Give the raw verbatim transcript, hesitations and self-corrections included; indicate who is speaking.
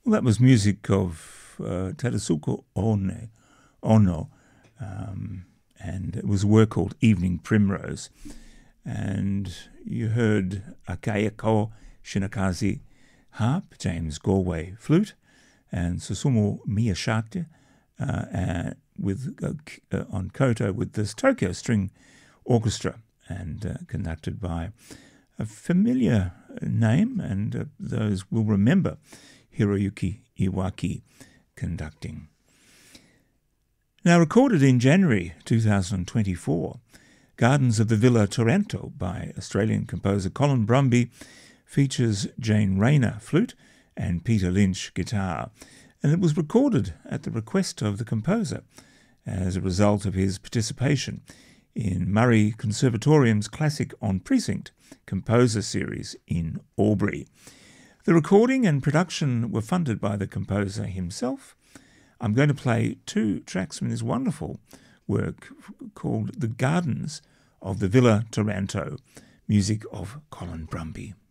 Speaker 1: Well, that was music of uh, Tadasuko One, Ono, um, and it was a work called Evening Primrose. And you heard Akayako Shinakaze harp, James Galway flute, and Susumu Miyashita uh, uh, with uh, uh, on koto with this Tokyo String Orchestra, and uh, conducted by a familiar name, and uh, those will remember Hiroyuki Iwaki conducting. Now, recorded in January two thousand twenty-four, Gardens of the Villa Taranto by Australian composer Colin Brumby features Jane Rayner flute and Peter Lynch guitar, and it was recorded at the request of the composer as a result of his participation in Murray Conservatorium's Classic on Precinct composer series in Albury. The recording and production were funded by the composer himself. I'm going to play two tracks from this wonderful work called The Gardens of the Villa Taranto, music of Colin Brumby.